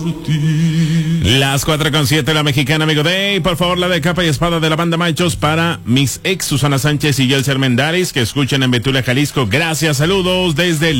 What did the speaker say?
Las 4:07, la mexicana Amigo Day. Por favor, la de capa y espada de la banda Machos para mis ex Susana Sánchez y Yelser Mendaris, que escuchan en Betulia, Jalisco. Gracias, saludos desde